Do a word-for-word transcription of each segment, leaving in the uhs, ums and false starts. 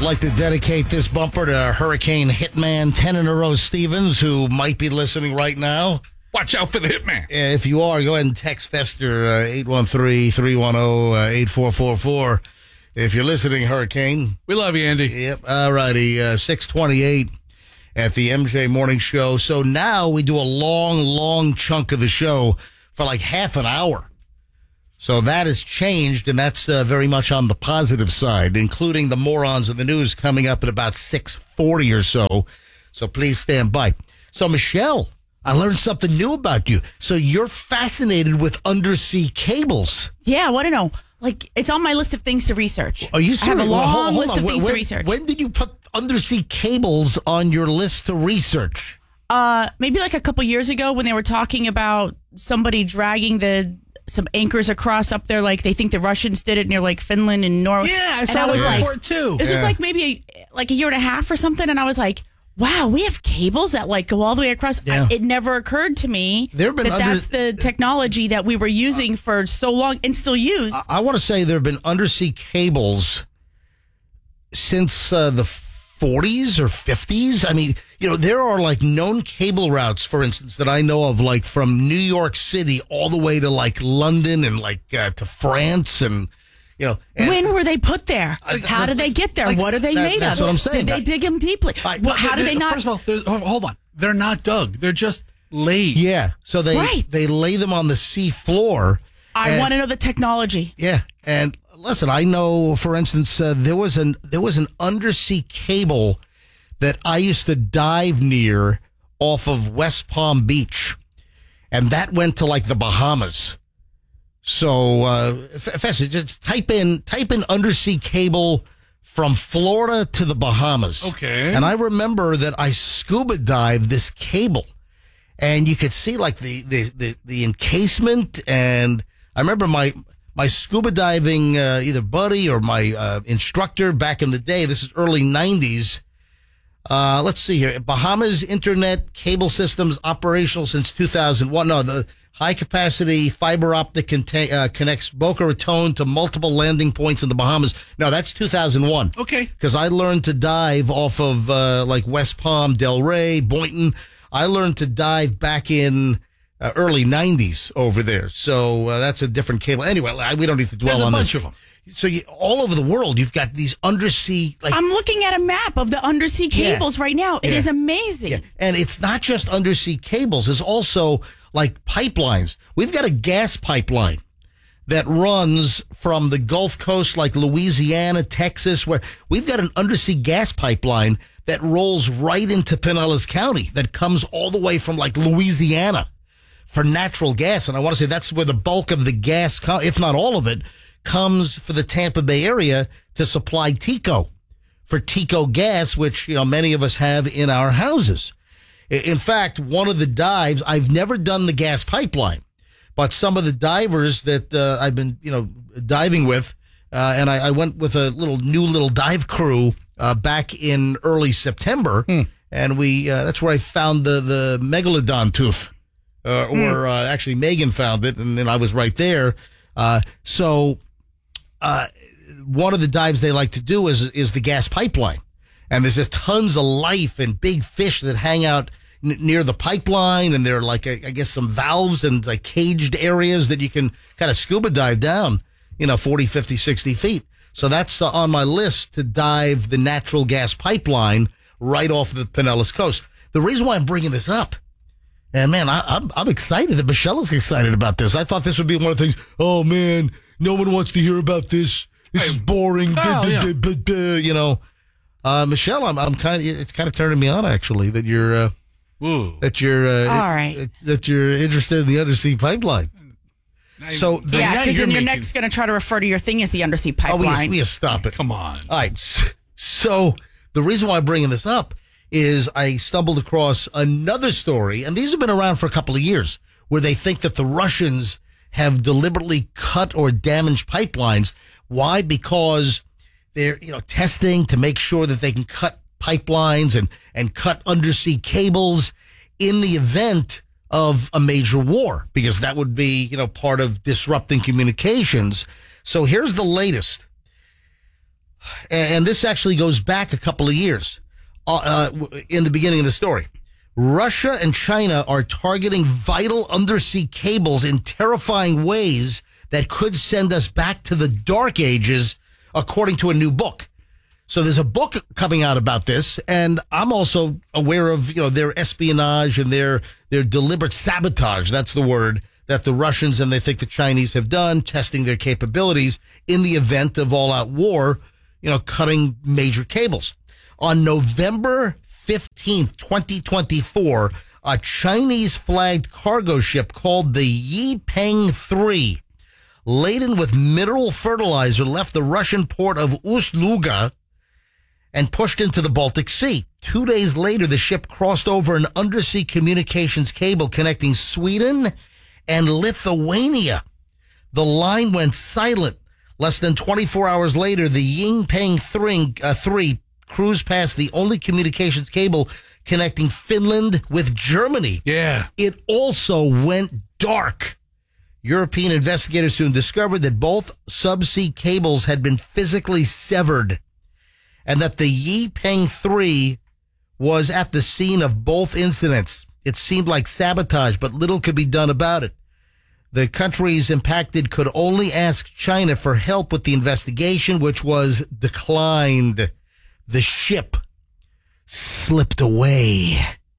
I'd like to dedicate this bumper to Hurricane Hitman ten in a row Stevens, who might be listening right now. Watch out for the Hitman. If you are, go ahead and text Fester uh, eight one three, three one zero, eight four four four. If you're listening, Hurricane. We love you, Andy. Yep. All righty. Uh, six twenty-eight at the M J Morning Show. So now we do a long, long chunk of the show for like half an hour. So that has changed, and that's uh, very much on the positive side, including the morons in the news coming up at about six forty or so. So please stand by. So, Michelle, I learned something new about you. So you're fascinated with undersea cables. Yeah, I want to know. Like, it's on my list of things to research. Are you serious? I have a long well, hold, hold list on. of things when, to research. When did you put undersea cables on your list to research? Uh, maybe like a couple years ago when they were talking about somebody dragging the some anchors across up there. Like, they think the Russians did it near like Finland and Norway. Yeah, I saw and I was that like, report too. This Yeah. was like maybe a, like a year and a half or something, and I was like, wow, we have cables that like go all the way across. Yeah. I, it never occurred to me There have been that under- that's the technology that we were using for so long and still use. I, I want to say there have been undersea cables since uh, the forties or fifties. I mean, you know, there are like known cable routes, for instance, that I know of, like from New York City all the way to like London and like uh, to France and, you know. And, when were they put there? I- How did they get there? like, What are they that- made that's of? what I'm saying. Did they dig them deeply? I- Well, how did they not? First of all, there's- oh, hold on. They're not dug. They're just laid. yeah. So they, Right. they lay them on the sea floor. I and- want to know the technology. Yeah, and listen, I know, for instance, uh, there was an there was an undersea cable that I used to dive near off of West Palm Beach, and that went to like the Bahamas. So, uh, Fester, just type in type in undersea cable from Florida to the Bahamas. Okay. And I remember that I scuba dived this cable, and you could see like the the the, the encasement, and I remember my my scuba diving uh, either buddy or my uh, instructor back in the day. This is early nineties. Uh, let's see here. Bahamas Internet Cable Systems operational since two thousand one. No, the high capacity fiber optic contain, uh, connects Boca Raton to multiple landing points in the Bahamas. No, that's two thousand one. Okay. Because I learned to dive off of uh, like West Palm, Delray, Boynton. I learned to dive back in uh, early nineties over there. So uh, that's a different cable. Anyway, I, we don't need to dwell There's a on bunch this. of them. So you, all over the world, you've got these undersea, like, I'm looking at a map of the undersea Yeah. cables right now. It Yeah. is amazing. yeah, and it's not just undersea cables. There's also like pipelines. We've got a gas pipeline that runs from the Gulf Coast, like Louisiana, Texas, where we've got an undersea gas pipeline that rolls right into Pinellas County that comes all the way from like Louisiana for natural gas. And I want to say that's where the bulk of the gas, co- if not all of it, comes for the Tampa Bay area to supply Tico, for Tico gas, which, you know, many of us have in our houses. I- In fact, one of the dives, I've never done the gas pipeline, but some of the divers that uh, I've been, you know, diving with, uh, and I, I went with a little new little dive crew uh, back in early September, Hmm. and we uh, that's where I found the, the megalodon tooth, uh, or uh, actually Megan found it, and then I was right there. Uh, so uh, one of the dives they like to do is is the gas pipeline, and there's just tons of life and big fish that hang out n- near the pipeline, and there are like I I guess some valves and like caged areas that you can kind of scuba dive down, you know, forty, fifty, sixty feet. So that's uh, on my list to dive the natural gas pipeline right off the Pinellas coast. The reason why I'm bringing this up, and man, I, I'm I'm excited that Michelle is excited about this. I thought this would be one of the things. Oh man, no one wants to hear about this. This is boring. Oh, yeah. Duh, duh, duh, duh, you know, uh, Michelle, I'm I'm kind of it's kind of turning me on actually that you're uh, Ooh. that you're uh, All right. that you're interested in the undersea pipeline. So the, Yeah, now because you're then you're making- next going to try to refer to your thing as the undersea oh, pipeline. we we stop it. Come on. All right. s- So the reason why I'm bringing this up is I stumbled across another story, and these have been around for a couple of years, where they think that the Russians have deliberately cut or damaged pipelines. Why? Because they're, you know, testing to make sure that they can cut pipelines and, and cut undersea cables in the event of a major war, because that would be, you know, part of disrupting communications. So here's the latest. and this actually goes back a couple of years uh, uh, in the beginning of the story. Russia and China are targeting vital undersea cables in terrifying ways that could send us back to the dark ages, according to a new book. So there's a book coming out about this, and I'm also aware of, you know, their espionage and their their deliberate sabotage. That's the word that the Russians and they think the Chinese have done, testing their capabilities in the event of all-out war, you know, cutting major cables. On November fifteenth, twenty twenty-four, a Chinese-flagged cargo ship called the Yipeng three, laden with mineral fertilizer, left the Russian port of Ust-Luga and pushed into the Baltic Sea. Two days later, the ship crossed over an undersea communications cable connecting Sweden and Lithuania. The line went silent. Less than twenty-four hours later, the Yipeng three, uh, three cruised past the only communications cable connecting Finland with Germany. Yeah. It also went dark. European investigators soon discovered that both subsea cables had been physically severed and that the Yipeng three was at the scene of both incidents. It seemed like sabotage, but little could be done about it. The countries impacted could only ask China for help with the investigation, which was declined. The ship slipped away.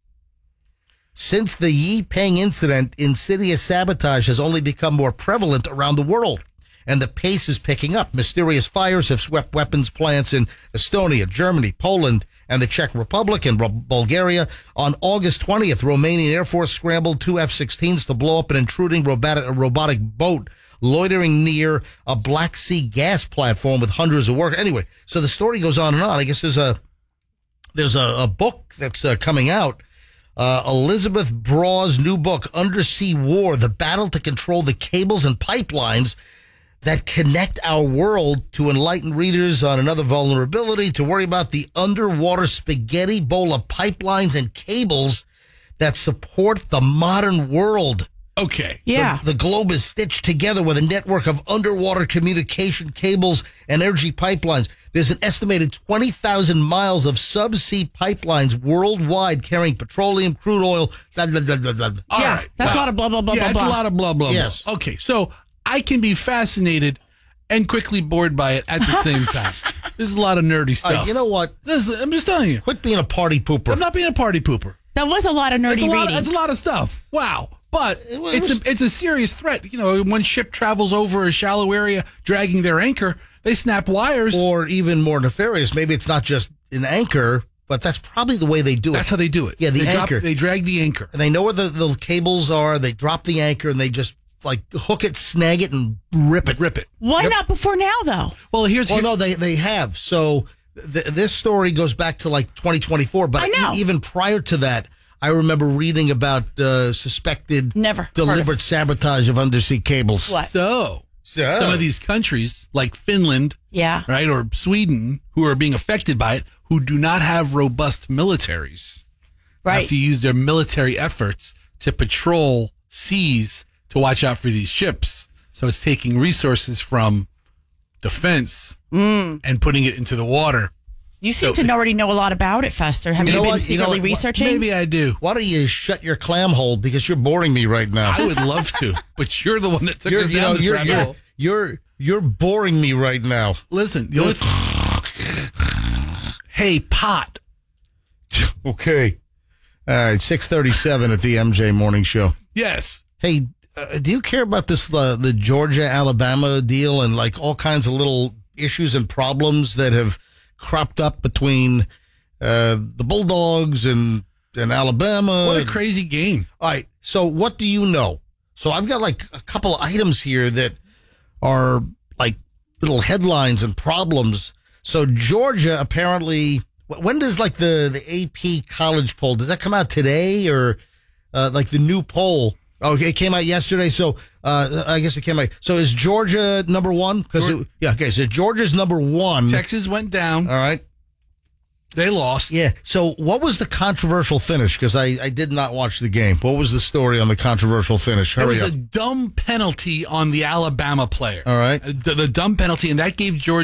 Since the Yipeng incident, insidious sabotage has only become more prevalent around the world, and the pace is picking up. Mysterious fires have swept weapons plants in Estonia, Germany, Poland, and the Czech Republic and Bulgaria. On August twentieth, Romanian Air Force scrambled two F sixteens to blow up an intruding robotic, robotic boat loitering near a Black Sea gas platform with hundreds of workers. Anyway, so the story goes on and on. I guess there's a there's a, a book that's uh, coming out. Uh, Elizabeth Braw's new book, Undersea War, The Battle to Control the Cables and Pipelines that Connect Our World, to enlighten readers on another vulnerability, to worry about the underwater spaghetti bowl of pipelines and cables that support the modern world. Okay. Yeah. The, the globe is stitched together with a network of underwater communication cables and energy pipelines. There's an estimated twenty thousand miles of subsea pipelines worldwide carrying petroleum, crude oil, blah, blah, blah, blah, blah. All yeah, right. that's Wow. a lot of blah, blah, blah, yeah, blah, it's blah. a lot of blah, blah, Yes. blah. Okay, so I can be fascinated and quickly bored by it at the same time. This is a lot of nerdy Uh, stuff. you know what? This is, I'm just telling you. Quit being a party pooper. I'm not being a party pooper. That was a lot of It's nerdy a lot, reading. it's a lot of stuff. Wow. But It was- it's a, it's a serious threat. You know, when ship travels over a shallow area dragging their anchor, they snap wires. Or even more nefarious, maybe it's not just an anchor, but that's probably the way they do it. That's how they do it. Yeah, the they anchor. Drop, they drag the anchor. And they know where the, the cables are. They drop the anchor and they just like hook it, snag it, and rip it. Rip it. Why Yep. not before now, though? Well, here's Well, here- no, they they have. So th- this story goes back to like twenty twenty-four. But I know. e- even prior to that, I remember reading about uh, suspected Never. deliberate sabotage of undersea cables. What? so So- some of these countries like Finland, Yeah. right, or Sweden, who are being affected by it, who do not have robust militaries, have Right. to use their military efforts to patrol seas to watch out for these ships. So it's taking resources from defense Mm. and putting it into the water. You seem So to already know a lot about it, Fester. Have You you, know been what? You know secretly what? researching? Maybe I do. Why don't you shut your clam hole, because you're boring me right now. I would love to, but you're the one that took You're, us you down know, this you're, rabbit you're, hole. you're you're boring me right now. Listen, the only hey, pot. Okay. All right, six thirty-seven at the M J Morning Show. Yes. Hey, uh, do you care about this, uh, the Georgia-Alabama deal and like all kinds of little issues and problems that have cropped up between uh, the Bulldogs and, and Alabama? What a crazy game. All right, so what do you know? So I've got like a couple of items here that are like little headlines and problems. So Georgia apparently, when does like the, the A P college poll, does that come out today or uh, like the new poll? Oh, it came out yesterday. So uh, I guess it came out. So is Georgia number one? Because yeah, okay. So Georgia's number one. Texas went down. All right. They lost. Yeah. So what was the controversial finish? Because I, I did not watch the game. What was the story on the controversial finish? There Hurry was up. a dumb penalty on the Alabama player. All right. Uh, The, the dumb penalty, and that gave Georgia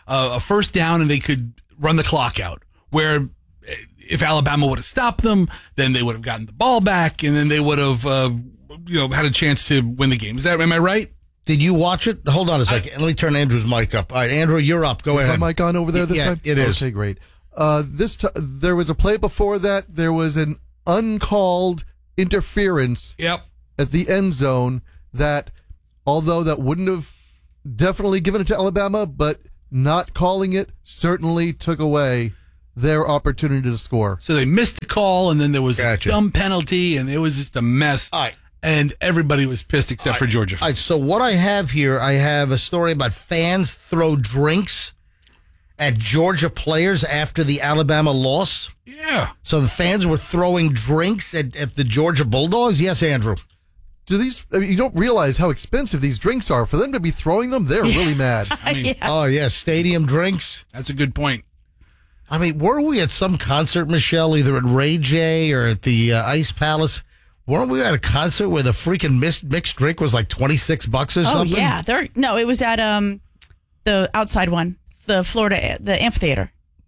uh, a first down and they could run the clock out. Where if Alabama would have stopped them, then they would have gotten the ball back, and then they would have, uh, you know, had a chance to win the game. Is that am I right? Did you watch it? Hold on a second. Let me turn Andrew's mic up. All right, Andrew, you're up. Go Is ahead. my mic on over there this yeah, time? it is. Okay, great. Uh, this t- there was a play before that. There was an uncalled interference Yep. at the end zone that, although that wouldn't have definitely given it to Alabama, but not calling it certainly took away their opportunity to score. So they missed the call, and then there was Gotcha. a dumb penalty, and it was just a mess. All right. And everybody was pissed except for Georgia. All right, so what I have here, I have a story about fans throw drinks at Georgia players after the Alabama loss. Yeah. So the fans were throwing drinks at, at the Georgia Bulldogs? Yes, Andrew. Do these? I mean, you don't realize how expensive these drinks are. For them to be throwing them, they're really mad. I mean, Yeah. Oh, yeah, stadium drinks. that's a good point. I mean, were we at some concert, Michelle, either at Ray J or at the uh, Ice Palace? Weren't we at a concert where the freaking mixed, mixed drink was like twenty-six bucks or Oh something? yeah, there. No, it was at um the outside one, the Florida, the amphitheater.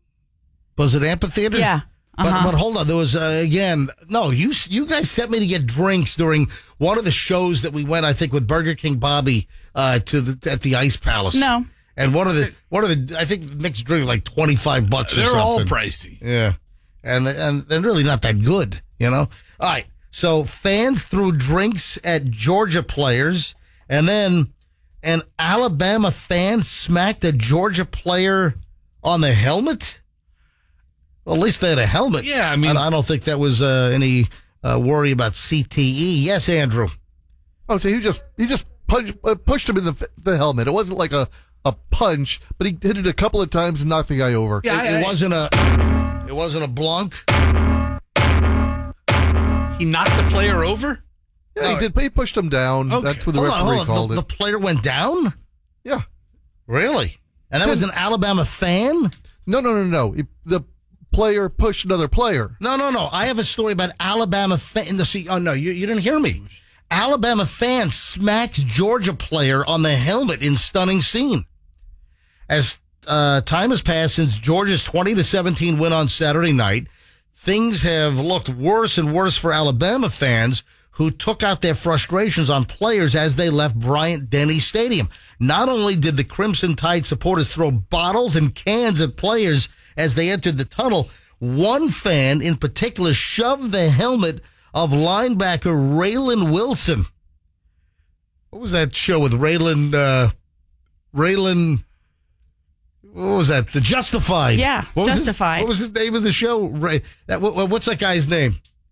Was it amphitheater? Yeah. But, Uh-huh. but hold on, there was, uh, again, no, you you guys sent me to get drinks during one of the shows that we went, I think, with Burger King Bobby uh, to the at the Ice Palace. No. And one of the, one of the, I think the mixed drink was like twenty-five bucks or They're something. all pricey. Yeah. And, and they're really not that good, you know? All right. So fans threw drinks at Georgia players, and then an Alabama fan smacked a Georgia player on the helmet? Well, at least they had a helmet. Yeah, I mean- I, I don't think that was uh, any uh, worry about C T E. Yes, Andrew. Oh, so he just he just punched, uh, pushed him in the the helmet. It wasn't like a, a punch, but he hit it a couple of times and knocked the guy over. Yeah, it, I- it I- wasn't a. It wasn't a blunk. He knocked the player over? Yeah, he did. He pushed him down. Okay. That's what the Hold on, referee hold on. called The, the it. player went down. Yeah. Really? And that was an Alabama fan. No, no, no, no. He, the player pushed another player. No, no, no. I have a story about Alabama fan. See, oh no, you, you didn't hear me. Alabama fan smacks Georgia player on the helmet in stunning scene. As uh, time has passed since Georgia's twenty to seventeen win on Saturday night, things have looked worse and worse for Alabama fans who took out their frustrations on players as they left Bryant-Denny Stadium. Not only did the Crimson Tide supporters throw bottles and cans at players as they entered the tunnel, one fan in particular shoved the helmet of linebacker Raylan Wilson. What was that show with Raylan, uh, Raylan, what was that? The Justified. Yeah, What was his- Justified. what was his name of the show? Ray, that, what, what's that guy's name?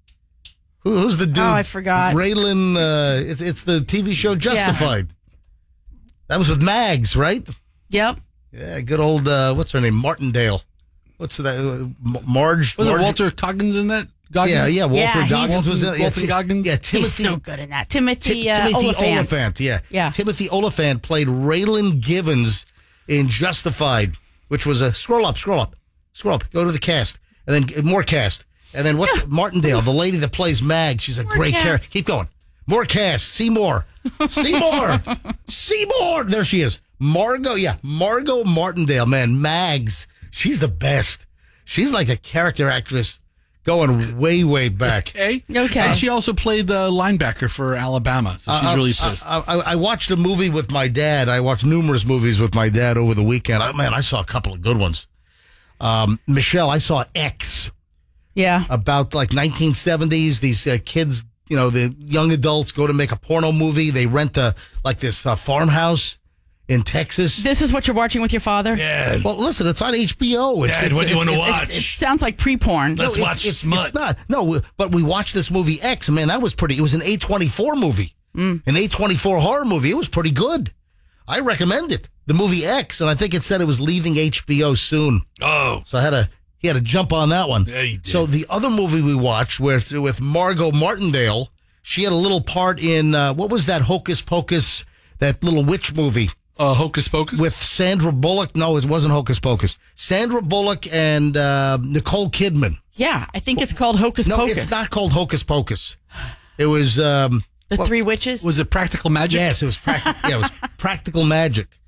Who, who's the dude? Oh, I forgot. Raylan, uh, it's, it's the T V show Justified. That was with Mags, right? Yep. Yeah, good old, uh, what's her name? Martindale. What's that? Uh, M- Marge? Was Marge- it Walter Coggins in that? Goggins? Yeah, yeah, Walter Yeah, he's- Goggins was in it. Yeah, Walton Ti- Goggins? Yeah, He's Timothy. so good in that. Timothy, Ti- uh, Timothy Oliphant. Oliphant, yeah. Yeah. Timothy Oliphant played Raylan Givens in Justified, which was a scroll up, scroll up, scroll up, go to the cast, and then more cast. And then what's Martindale, the lady that plays Mag? She's a great cast. character. Keep going. More cast. See more. See more. See more. There she is. Margot, yeah, Margot Martindale, man, Mags. She's the best. She's like a character actress going way, way back. Okay. Okay. And she also played the linebacker for Alabama, so she's Uh, really uh, pissed. I, I, I watched a movie with my dad. I watched numerous movies with my dad over the weekend. I, man, I saw a couple of good ones. Um, Michelle, I saw X Yeah. about like nineteen seventies. These uh, kids, you know, the young adults go to make a porno movie. They rent a like this uh, farmhouse in Texas. This is what you're watching with your father? yeah. Well, listen, it's on H B O. It's, Dad, it's, what do you it's- wanna it's- watch? It sounds like pre-porn. Let's it's, watch it's, Smut. It's not. No, but we watched this movie X. Man, that was pretty. It was an A twenty-four movie, an A twenty-four horror movie. It was pretty good. I recommend it. The movie X, and I think it said it was leaving H B O soon. Oh, So I had to he had to jump on that one. Yeah, he did. So the other movie we watched with with Margot Martindale, she had a little part in uh, what was that Hocus Pocus, that little witch movie Uh, Hocus Pocus? with Sandra Bullock. No, it wasn't Hocus Pocus. Sandra Bullock and uh, Nicole Kidman. Yeah, I think it's called Hocus No, Pocus. it's not called Hocus Pocus. It was um, The Three Witches. Was it Practical Magic? yes, it was practical. Yeah, it was Practical Magic.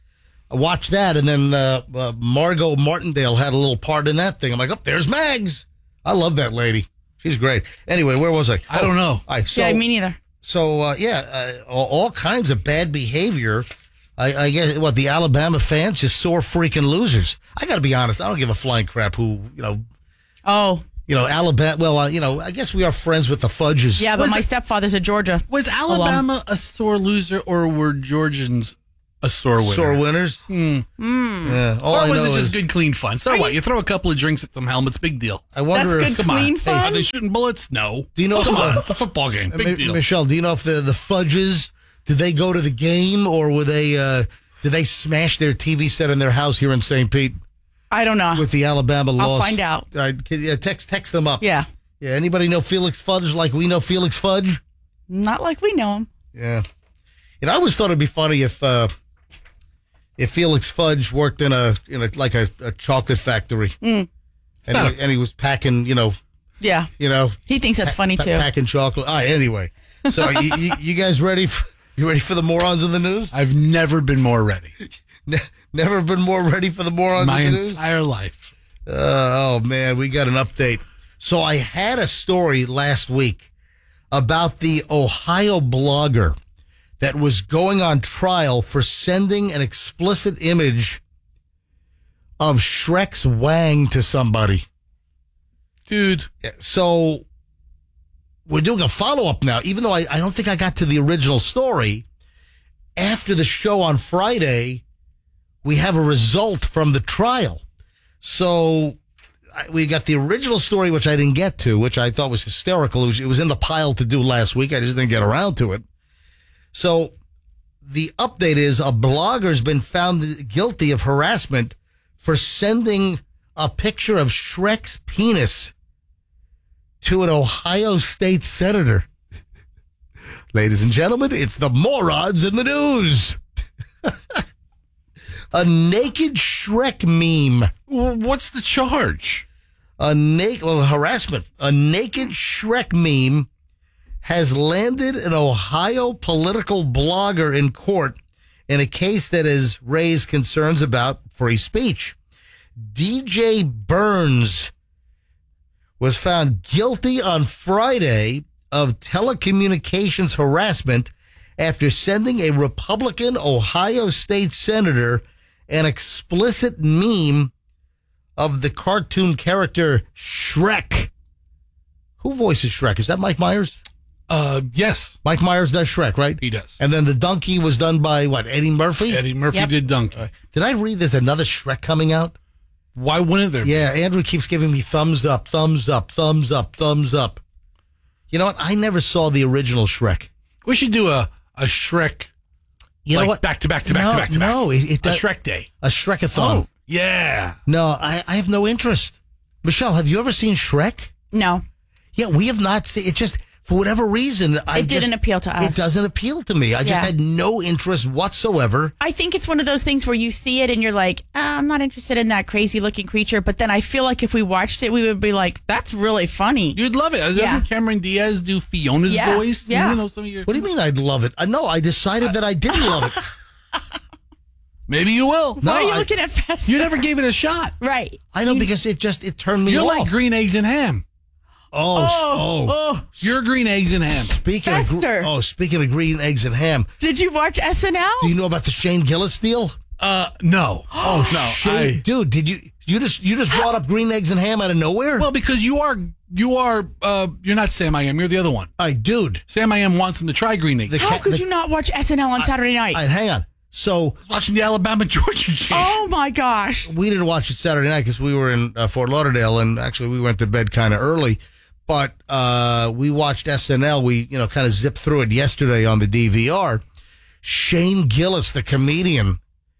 I watched that, and then uh, uh, Margot Martindale had a little part in that thing. I'm like, oh, there's Mags. I love that lady. She's great. Anyway, where was I? I don't know. I so, yeah, me neither. So, uh, yeah, uh, all, all kinds of bad behavior. I, I guess, what, the Alabama fans, just sore freaking losers. I got to be honest. I don't give a flying crap who, you know, Oh, you know, Alabama. Well, uh, you know, I guess we are friends with the Fudges. yeah, but Was my it- stepfather's a Georgia. Was Alabama a sore loser, or were Georgians a sore winner? Sore winners. Hmm. Yeah. All Or I was know it just is, good, clean fun? So Are what? you- You throw a couple of drinks at some helmets, big deal. I wonder That's if. good, Come on. clean Hey, are fun? they shooting bullets? No. Do you know? Come if, on. uh, It's a football game. Mi- Big deal. Michelle, do you know if the the Fudges, did they go to the game, or were they? Uh, did they smash their T V set in their house here in Saint Pete I don't know. with the Alabama I'll loss? find out. Uh, can you, uh, text text them up. yeah, Yeah. Anybody know Felix Fudge like we know Felix Fudge? not like we know him. Yeah. And I always thought it'd be funny if uh, if Felix Fudge worked in a in a like a, a chocolate factory, Mm. and, not he, and he was packing, you know, Yeah, you know, he thinks that's funny pa- too. packing chocolate. All right. Anyway, so you, you, you guys ready? For, you ready for the morons in the news? I've never been more ready. Ne- never been more ready for the morons My in the news. entire life. Uh, oh man, we got an update. So I had a story last week about the Ohio blogger that was going on trial for sending an explicit image of Shrek's wang to somebody. Dude, So we're doing a follow-up now, even though I, I don't think I got to the original story. After the show on Friday, we have a result from the trial. So I- we got the original story, which I didn't get to, which I thought was hysterical. It was, it was in the pile to do last week. I just didn't get around to it. So the update is a blogger's been found guilty of harassment for sending a picture of Shrek's penis to an Ohio state senator. Ladies and gentlemen, it's the morons in the news. A naked Shrek meme. w- what's the charge? A naked, well, harassment. A naked Shrek meme has landed an Ohio political blogger in court in a case that has raised concerns about free speech. D J Burns was found guilty on Friday of telecommunications harassment after sending a Republican Ohio state senator an explicit meme of the cartoon character Shrek. Who voices Shrek? Is that Mike Myers? Uh, yes, Mike Myers does Shrek, right? he does. And then the donkey was done by, what, Eddie Murphy? Eddie Murphy Yep. did Donkey. Did I read there's another Shrek coming out? Why wouldn't there be? Yeah, Andrew keeps giving me thumbs up, thumbs up, thumbs up, thumbs up. You know what? I never saw the original Shrek. We should do a, a Shrek, You like know what? back to back to back no, to back to back. No, it, it A does, Shrek Day. a Shrekathon. Oh, yeah. No, I, I have no interest. Michelle, have you ever seen Shrek? No, Yeah, we have not seen it. Just for whatever reason, I it didn't just, appeal to us. It doesn't appeal to me. I just Yeah. had no interest whatsoever. I think it's one of those things where you see it and you're like, ah, I'm not interested in that crazy looking creature. But then I feel like if we watched it, we would be like, that's really funny. You'd love it. Doesn't Yeah. Cameron Diaz do Fiona's Yeah, voice? yeah. You know, some of your, What do you mean I'd love it? Uh, no, I decided that I didn't love it. maybe you will. No, Why are you I- looking at Fester? You never gave it a shot. Right. I know because it just it turned me You're off. like green eggs and ham. oh, s- Oh, oh. oh. You're green eggs and ham. Speaking of gr- Fester. oh, speaking of green eggs and ham, Did you watch S N L? do you know about the Shane Gillis deal? Uh, no. Oh no. Shane, I, dude, did you you just you just brought up green eggs and ham out of nowhere? well, because you are, you are, uh, you're not Sam I Am. You're the other one. All right, dude. Sam I Am wants him to try green eggs. The How ca- could the- you not watch S N L on Saturday night? All right, hang on. So Watching the Alabama Georgia game. oh my gosh. we didn't watch it Saturday night because we were in uh, Fort Lauderdale, and actually we went to bed kind of early. But uh, we watched S N L. We you know kind of zipped through it yesterday on the D V R. Shane Gillis, the comedian,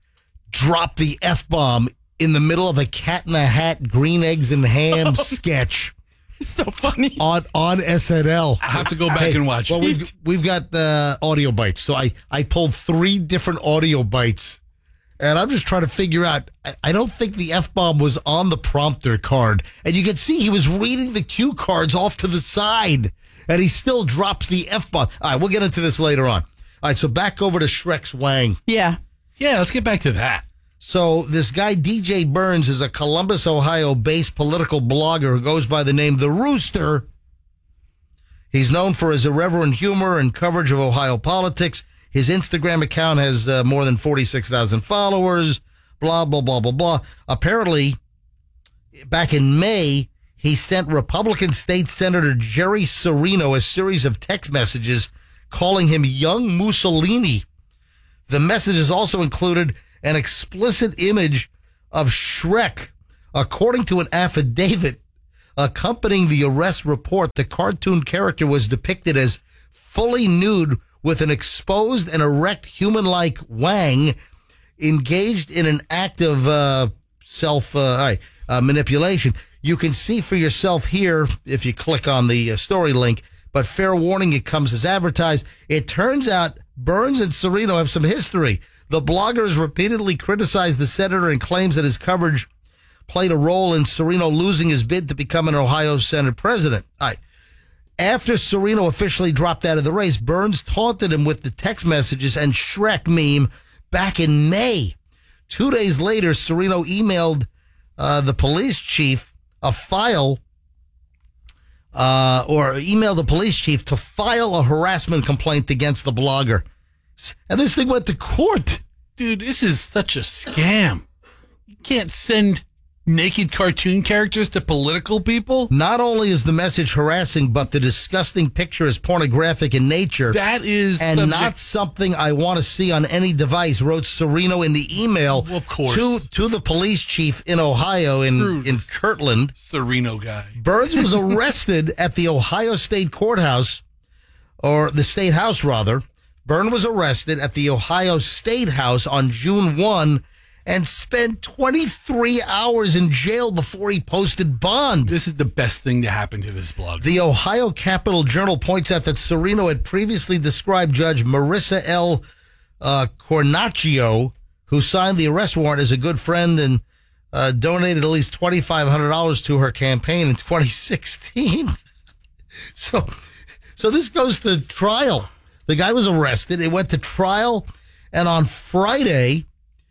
dropped the F bomb in the middle of a Cat in the Hat green eggs and ham sketch It's so funny. on on S N L. I have to go back and watch Well, it. we've we've got uh, audio bites, so I I pulled three different audio bites, and I'm just trying to figure out. I, I don't think the F bomb was on the prompter card, and you can see he was reading the cue cards off to the side, and he still drops the F bomb. All right, we'll get into this later on. All right, so back over to Shrek's wang. Yeah. Yeah, let's get back to that. So this guy, D J Burns, is a Columbus, Ohio-based political blogger who goes by the name The Rooster. He's known for his irreverent humor and coverage of Ohio politics. His Instagram account has uh, more than forty-six thousand followers, blah, blah, blah, blah, blah. Apparently, back in May, he sent Republican State Senator Jerry Serino a series of text messages calling him young Mussolini. The messages also included an explicit image of Shrek. According to an affidavit accompanying the arrest report, the cartoon character was depicted as fully nude with an exposed and erect human-like Wang engaged in an act of uh, self uh, all right, uh, manipulation. You can see for yourself here if you click on the uh, story link, but fair warning, it comes as advertised. It turns out Burns and Serino have some history. The blogger has repeatedly criticized the senator and claims that his coverage played a role in Serino losing his bid to become an Ohio Senate president. All right. After Serino officially dropped out of the race, Burns taunted him with the text messages and Shrek meme back in May. Two days later, Serino emailed uh, the police chief a file uh, or emailed the police chief to file a harassment complaint against the blogger. And this thing went to court. Dude, this is such a scam. You can't send naked cartoon characters to political people. Not only is the message harassing, but the disgusting picture is pornographic in nature. That is and subject- not something I want to see on any device, wrote Serino in the email Well, of course. to to the police chief in Ohio, in, True. in Kirtland. Serino guy. Burns was arrested at the Ohio State Courthouse, or the State House, rather. Burns was arrested at the Ohio State House on June first and spent twenty-three hours in jail before he posted bond. This is the best thing to happen to this blog. The Ohio Capital Journal points out that Serino had previously described Judge Marissa L. Uh, Cornacchio, who signed the arrest warrant, as a good friend and uh, donated at least twenty-five hundred dollars to her campaign in twenty sixteen. so, so this goes to trial. The guy was arrested. It went to trial, and on Friday,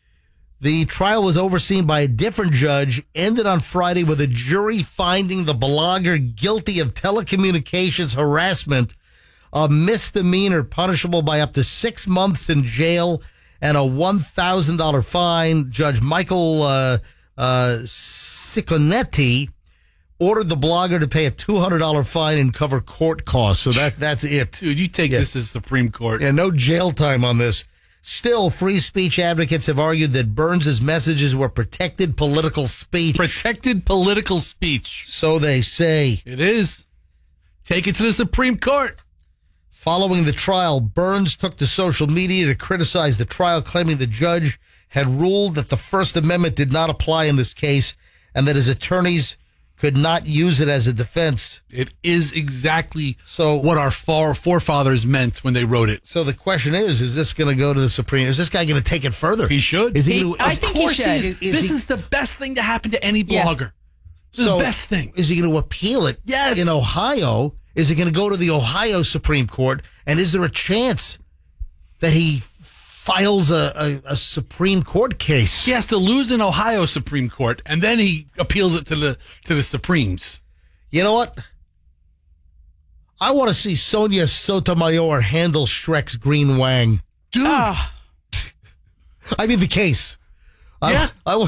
the trial was overseen by a different judge, ended on Friday with a jury finding the blogger guilty of telecommunications harassment, a misdemeanor punishable by up to six months in jail and a one thousand dollars fine. Judge Michael uh, uh, Cicconetti ordered the blogger to pay a two hundred dollars fine and cover court costs. So that that's it. Dude, you take Yeah. this as Supreme Court. Yeah, no jail time on this. Still, free speech advocates have argued that Burns' messages were protected political speech. Protected political speech. So they say. It is. Take it to the Supreme Court. Following the trial, Burns took to social media to criticize the trial, claiming the judge had ruled that the First Amendment did not apply in this case and that his attorneys could not use it as a defense. It is exactly So what our far forefathers meant when they wrote it. So the question is, is this going to go to the Supreme? Is this guy going to take it further? He should. Is he, He- gonna, I of think he course should. is. Is this he- is the best thing to happen to any Yeah. blogger. This is So, the best thing. Is he going to appeal it? Yes. In Ohio? Is it going to go to the Ohio Supreme Court? And is there a chance that he files a, a, a Supreme Court case? He has to lose in Ohio Supreme Court, and then he appeals it to the to the Supremes. You know what? I want to see Sonia Sotomayor handle Shrek's Green Wang. Dude, Ah, I mean, the case. Yeah. I, I, wa-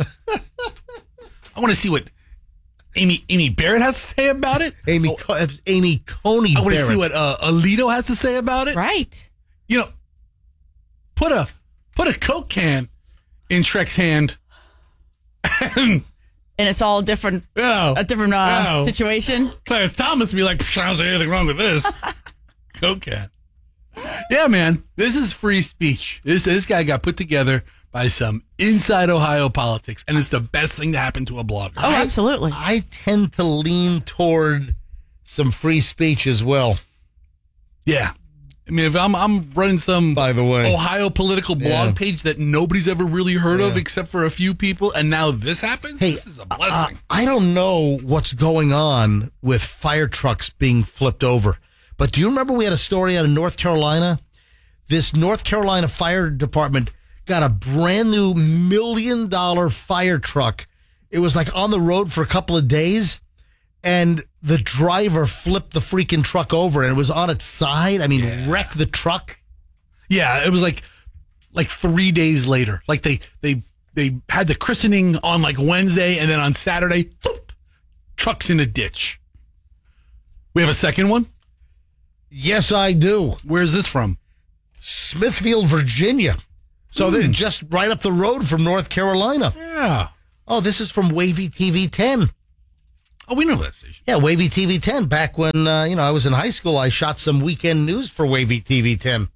I want to see what Amy Amy Barrett has to say about it. Amy, Oh, Co- Amy Coney I want to Barrett. see what uh, Alito has to say about it. right. You know, put a put a Coke can in Shrek's hand, and And it's all different, oh, a different uh, Oh. situation. Clarence Thomas would be like, I don't see anything wrong with this. Coke can. Yeah, man. This is free speech. This this guy got put together by some inside Ohio politics, and it's the best thing to happen to a blogger. Oh, absolutely. I tend to lean toward some free speech as well, Yeah. I mean, if I'm I'm running some by the way. Ohio political blog Yeah. page that nobody's ever really heard of Yeah. except for a few people, and now this happens, Hey, this is a blessing. Uh, I don't know what's going on with fire trucks being flipped over, but do you remember we had a story out of North Carolina? This North Carolina Fire Department got a brand new million dollar fire truck. It was like on the road for a couple of days, and the driver flipped the freaking truck over, and it was on its side. I mean, Yeah. wrecked the truck. Yeah, it was like like three days later. Like they they they had the christening on like Wednesday, and then on Saturday, thump, truck's in a ditch. We have a second one. Yes, I do. Where's this from? Smithfield, Virginia. So they're just right up the road from North Carolina. Yeah. Oh, this is from Wavy T V ten. Oh, we know that station. Yeah, Wavy T V ten. Back when, uh, you know, I was in high school, I shot some weekend news for Wavy T V ten.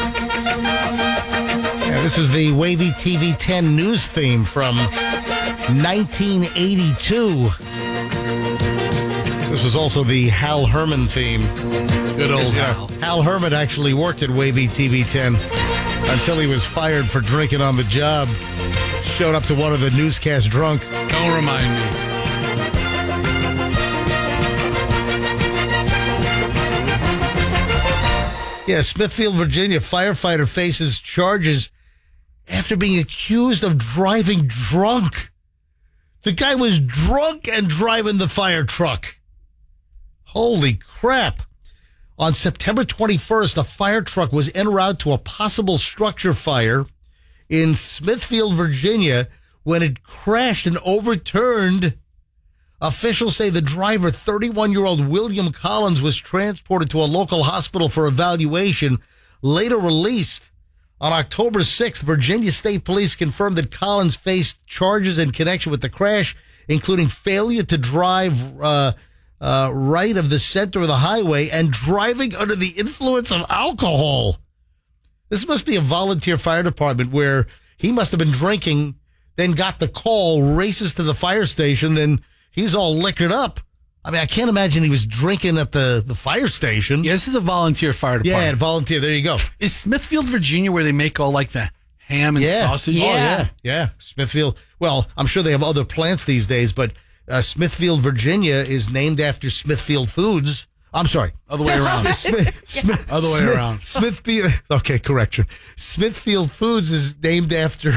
Yeah, this is the Wavy T V ten news theme from nineteen eighty-two. This was also the Hal Herman theme. Good old Yeah, Hal. Hal Herman actually worked at Wavy T V ten until he was fired for drinking on the job. Showed up to one of the newscasts drunk. Don't remind me. Yeah, Smithfield, Virginia, firefighter faces charges after being accused of driving drunk. The guy was drunk and driving the fire truck. Holy crap. On September twenty-first, a fire truck was en route to a possible structure fire in Smithfield, Virginia, when it crashed and overturned. Officials say the driver, thirty-one-year-old William Collins, was transported to a local hospital for evaluation, later released. On October sixth, Virginia State Police confirmed that Collins faced charges in connection with the crash, including failure to drive uh, uh, right of the center of the highway and driving under the influence of alcohol. This must be a volunteer fire department where he must have been drinking, then got the call, races to the fire station, then he's all liquored up. I mean, I can't imagine he was drinking at the, the fire station. Yeah, this is a volunteer fire Yeah, department. volunteer. There you go. Is Smithfield, Virginia, where they make all like the ham and Yeah. sausage? Oh, yeah. Yeah. Smithfield. Well, I'm sure they have other plants these days, but uh, Smithfield, Virginia is named after Smithfield Foods. I'm sorry. Other way around. Smith, Smith, Other way Smith- around. Smithfield. Okay, correction. Smithfield Foods is named after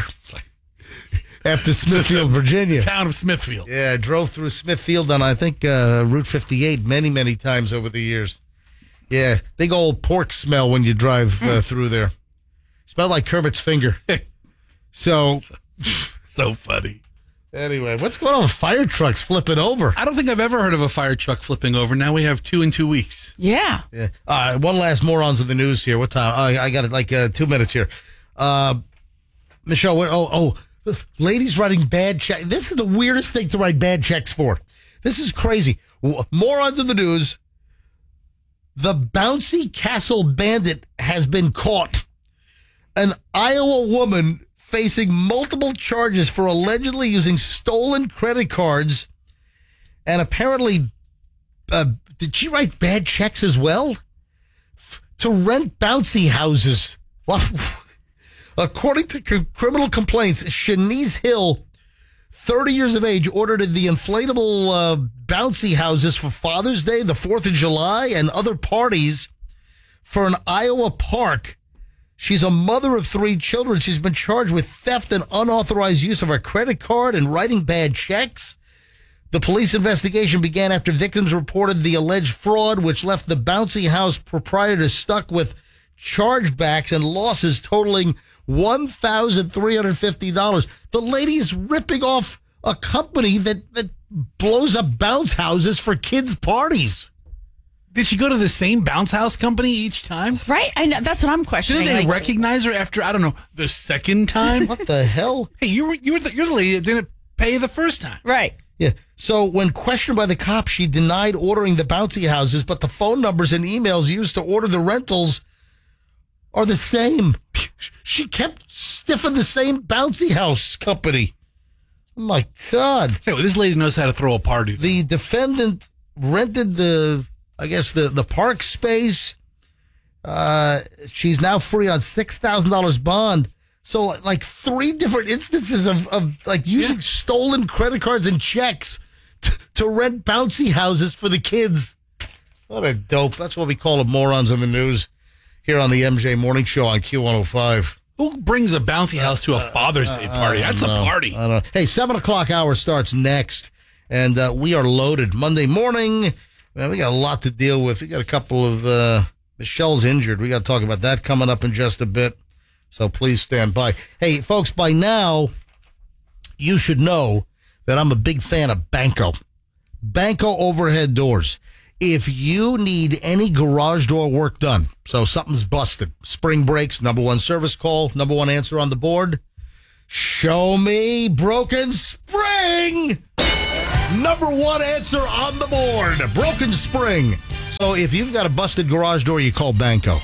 after Smithfield, Virginia. Town of Smithfield. Yeah, I drove through Smithfield on, I think, uh, Route fifty-eight many, many times over the years. Yeah, big old pork smell when you drive uh, through there. Smelled like Kermit's finger. So, So funny. anyway, what's going on with fire trucks flipping over? I don't think I've ever heard of a fire truck flipping over. Now we have two in two weeks. Yeah. Yeah. All right, one last morons of the news here. What time? I, I got it like uh, two minutes here. Uh, Michelle, what, oh, oh, ladies writing bad checks. This is the weirdest thing to write bad checks for. This is crazy. W- Morons of the news. The bouncy castle bandit has been caught. An Iowa woman facing multiple charges for allegedly using stolen credit cards, and apparently, uh, did she write bad checks as well? F- to rent bouncy houses. Well, according to c- criminal complaints, Shanice Hill, thirty years of age, ordered the inflatable uh, bouncy houses for Father's Day, the fourth of July, and other parties for an Iowa park. She's a mother of three children. She's been charged with theft and unauthorized use of her credit card and writing bad checks. The police investigation began after victims reported the alleged fraud, which left the bouncy house proprietor stuck with chargebacks and losses totaling one thousand three hundred fifty dollars. The lady's ripping off a company that, that blows up bounce houses for kids' parties. Did she go to the same bounce house company each time? Right? I know. That's what I'm questioning. Didn't they Like, recognize her after, I don't know, the second time? What the hell? Hey, you were, you were the, you're the lady that didn't pay the first time. right. Yeah. So when questioned by the cops, she denied ordering the bouncy houses, but the phone numbers and emails used to order the rentals are the same. She kept stiffing the same bouncy house company. Oh my God. Say, well, this lady knows how to throw a party. The defendant rented the, I guess, the, the park space. Uh, she's now free on six thousand dollars bond. So like three different instances of, of like using stolen credit cards and checks t- to rent bouncy houses for the kids. What a dope. That's what we call them, morons in the news here on the M J Morning Show on Q one oh five. Who brings a bouncy house to a Father's Day party? That's a party. I don't know. Hey, seven o'clock hour starts next, and uh, we are loaded. Monday morning, man, we got a lot to deal with. We got a couple of, uh, Michelle's injured. We got to talk about that coming up in just a bit, so please stand by. Hey, folks, by now, you should know that I'm a big fan of Banco. Banco overhead doors. If you need any garage door work done, so something's busted, spring breaks, number one service call, number one answer on the board, show me broken spring. Number one answer on the board, broken spring. So if you've got a busted garage door, you call Banco.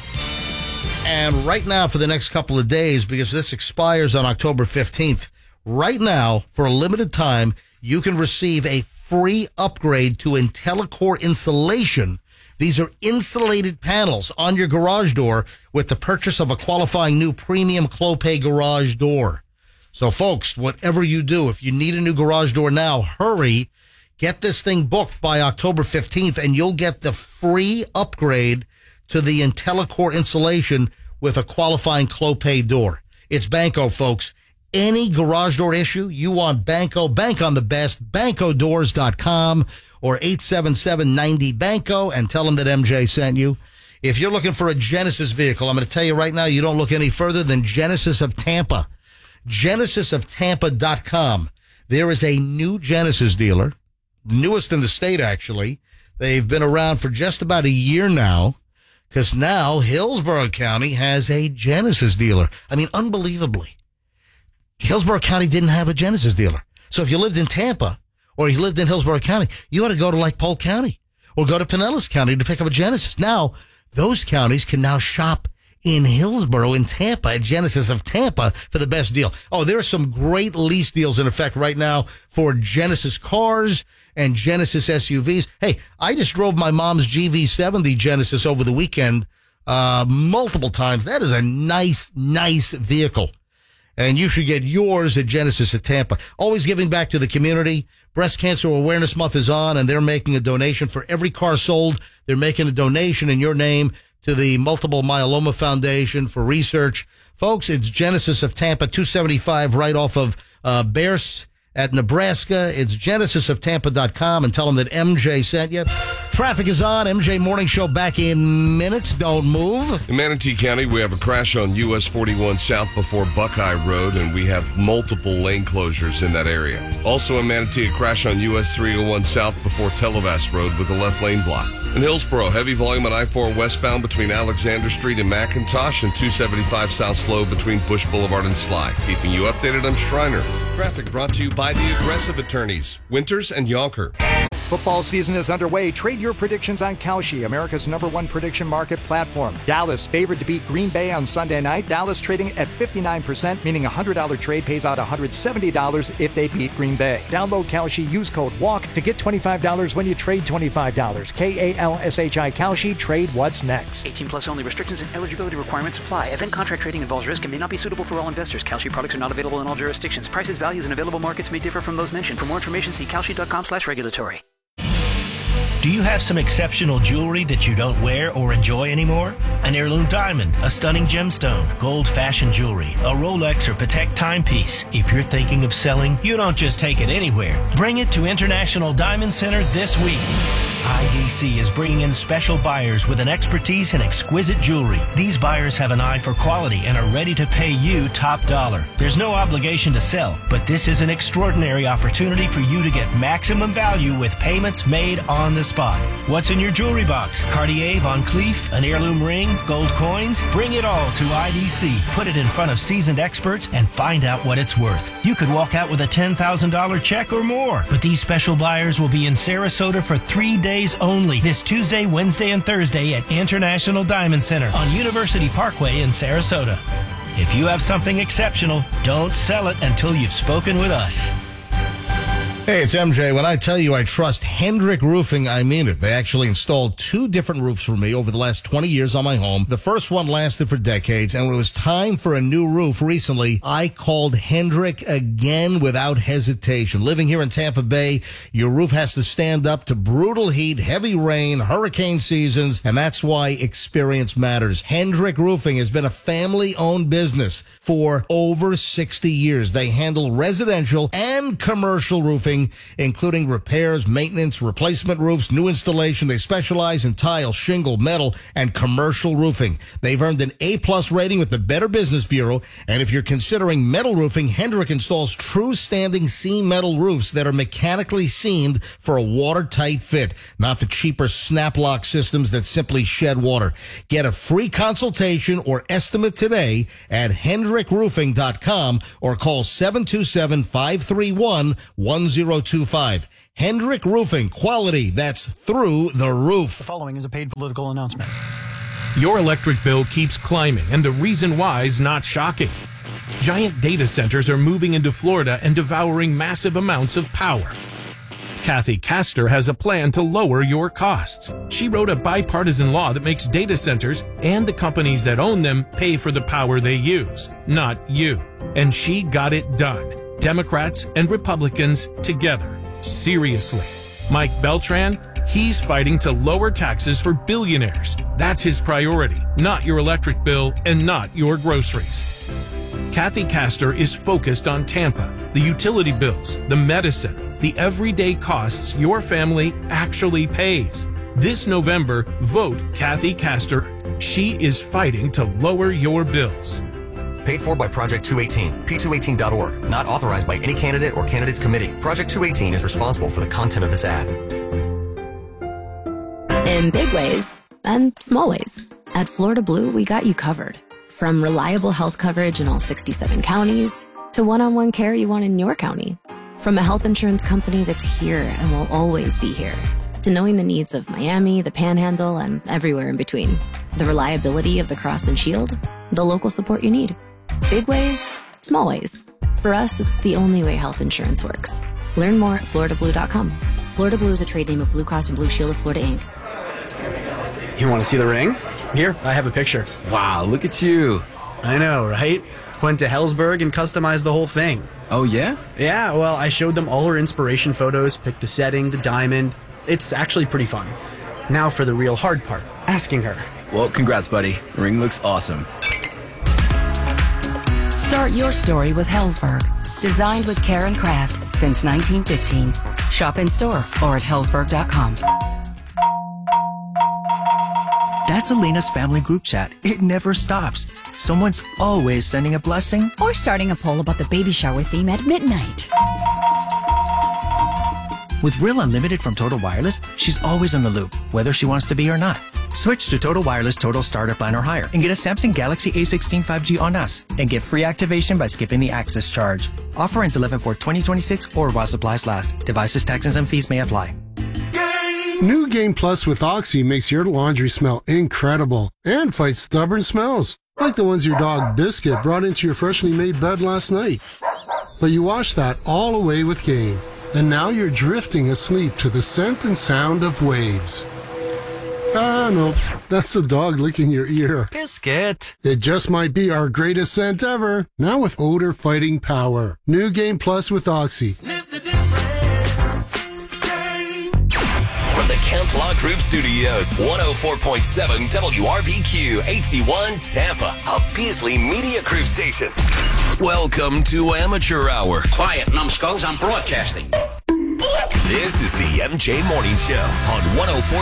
And right now for the next couple of days, because this expires on October fifteenth, right now for a limited time, you can receive a free upgrade to IntelliCore insulation. These are insulated panels on your garage door with the purchase of a qualifying new premium Clopay garage door. So, folks, whatever you do, if you need a new garage door now, hurry. Get this thing booked by October fifteenth, and you'll get the free upgrade to the IntelliCore insulation with a qualifying Clopay door. It's Banco, folks. Any garage door issue, you want Banco. Bank on the best. banco doors dot com or eight seven seven nine zero banco and tell them that M J sent you. If you're looking for a Genesis vehicle, I'm going to tell you right now, you don't look any further than Genesis of Tampa. genesis of tampa dot com. There is a new Genesis dealer, newest in the state, actually. They've been around for just about a year now, because now Hillsborough County has a Genesis dealer. I mean, unbelievably. Hillsborough County didn't have a Genesis dealer. So if you lived in Tampa or you lived in Hillsborough County, you ought to go to like Polk County or go to Pinellas County to pick up a Genesis. Now, those counties can now shop in Hillsborough, in Tampa, at Genesis of Tampa for the best deal. Oh, there are some great lease deals in effect right now for Genesis cars and Genesis S U Vs. Hey, I just drove my mom's G V seventy Genesis over the weekend uh, multiple times. That is a nice, nice vehicle. And you should get yours at Genesis of Tampa. Always giving back to the community. Breast Cancer Awareness Month is on, and they're making a donation for every car sold. They're making a donation in your name to the Multiple Myeloma Foundation for research. Folks, it's Genesis of Tampa, two seventy-five right off of uh, Bears at Nebraska. It's genesis of tampa dot com, and tell them that M J sent you. Traffic is on. M J Morning Show back in minutes. Don't move. In Manatee County, we have a crash on U S forty-one South before Buckeye Road, and we have multiple lane closures in that area. Also in Manatee, a crash on U S three oh one South before Televas Road with a left lane block. In Hillsborough, heavy volume on I four westbound between Alexander Street and McIntosh, and two seventy-five South slow between Bush Boulevard and Sly. Keeping you updated, I'm Schreiner. Traffic brought to you by the Aggressive Attorneys, Winters and Yonker. Football season is underway. Trade your predictions on Kalshi, America's number one prediction market platform. Dallas favored to beat Green Bay on Sunday night. Dallas trading at fifty-nine percent, meaning a one hundred dollars trade pays out one hundred seventy dollars if they beat Green Bay. Download Kalshi, use code WALK to get twenty-five dollars when you trade twenty-five dollars. K A L S H I Kalshi, trade what's next. eighteen plus only. Restrictions and eligibility requirements apply. Event contract trading involves risk and may not be suitable for all investors. Kalshi products are not available in all jurisdictions. Prices, values, and available markets may differ from those mentioned. For more information, see kalshi dot com slash regulatory. Do you have some exceptional jewelry that you don't wear or enjoy anymore? An heirloom diamond, a stunning gemstone, gold fashion jewelry, a Rolex or Patek timepiece. If you're thinking of selling, you don't just take it anywhere. Bring it to International Diamond Center this week. I D C is bringing in special buyers with an expertise in exquisite jewelry. These buyers have an eye for quality and are ready to pay you top dollar. There's no obligation to sell, but this is an extraordinary opportunity for you to get maximum value with payments made on the spot. What's in your jewelry box? Cartier, Van Cleef, an heirloom ring, gold coins? Bring it all to I D C. Put it in front of seasoned experts and find out what it's worth. You could walk out with a ten thousand dollars check or more. But these special buyers will be in Sarasota for three days only. This Tuesday, Wednesday, and Thursday at International Diamond Center on University Parkway in Sarasota. If you have something exceptional, don't sell it until you've spoken with us. Hey, it's M J. When I tell you I trust Hendrick Roofing, I mean it. They actually installed two different roofs for me over the last twenty years on my home. The first one lasted for decades, and when it was time for a new roof recently, I called Hendrick again without hesitation. Living here in Tampa Bay, your roof has to stand up to brutal heat, heavy rain, hurricane seasons, and that's why experience matters. Hendrick Roofing has been a family-owned business for over sixty years. They handle residential and commercial roofing, including repairs, maintenance, replacement roofs, new installation. They specialize in tile, shingle, metal, and commercial roofing. They've earned an A-plus rating with the Better Business Bureau. And if you're considering metal roofing, Hendrick installs true standing seam metal roofs that are mechanically seamed for a watertight fit, not the cheaper snap lock systems that simply shed water. Get a free consultation or estimate today at hendrick roofing dot com or call seven two seven, five three one, one zero two five. Hendrick Roofing, quality that's through the roof. The following is a paid political announcement. Your electric bill keeps climbing, and the reason why is not shocking. Giant data centers are moving into Florida and devouring massive amounts of power. Kathy Castor has a plan to lower your costs. She wrote a bipartisan law that makes data centers and the companies that own them pay for the power they use, not you. And she got it done. Democrats and Republicans together. Seriously. Mike Beltran, he's fighting to lower taxes for billionaires. That's his priority, not your electric bill and not your groceries. Kathy Castor is focused on Tampa, the utility bills, the medicine, the everyday costs your family actually pays. This November, vote Kathy Castor. She is fighting to lower your bills. Paid for by Project two eighteen, P two eighteen dot org. Not authorized by any candidate or candidates committee. Project two eighteen is responsible for the content of this ad. In big ways and small ways, at Florida Blue, we got you covered. From reliable health coverage in all sixty-seven counties to one-on-one care you want in your county. From a health insurance company that's here and will always be here, to knowing the needs of Miami, the Panhandle, and everywhere in between. The reliability of the Cross and Shield, the local support you need. Big ways, small ways. For us, it's the only way health insurance works. Learn more at florida blue dot com. Florida Blue is a trade name of Blue Cross and Blue Shield of Florida, Incorporated. You want to see the ring? Here, I have a picture. Wow, look at you. I know, right? Went to Hellsberg and customized the whole thing. Oh, yeah? Yeah, well, I showed them all her inspiration photos, picked the setting, the diamond. It's actually pretty fun. Now for the real hard part, asking her. Well, congrats, buddy. The ring looks awesome. Start your story with Hellsberg. Designed with care and craft since nineteen fifteen. Shop in store or at hellsberg dot com. That's Elena's family group chat. It never stops. Someone's always sending a blessing or starting a poll about the baby shower theme at midnight. With Real Unlimited from Total Wireless, she's always in the loop, whether she wants to be or not. Switch to Total Wireless Total Starter Plan or higher and get a Samsung Galaxy A sixteen five G on us and get free activation by skipping the access charge. Offer ends eleven four twenty twenty-six or while supplies last. Devices, taxes, and fees may apply. New Game Plus with Oxy makes your laundry smell incredible and fights stubborn smells, like the ones your dog Biscuit brought into your freshly made bed last night. But you wash that all away with Game, and now you're drifting asleep to the scent and sound of waves. Ah, no, that's the dog licking your ear. Biscuit. It just might be our greatest scent ever, now with odor fighting power. New Game Plus with Oxy. From the Kemp Law Group Studios, one oh four point seven W R B Q H D one Tampa, a Beasley Media Group station. Welcome to Amateur Hour. Quiet, numbskulls, I'm broadcasting. This is the M J Morning Show on one oh four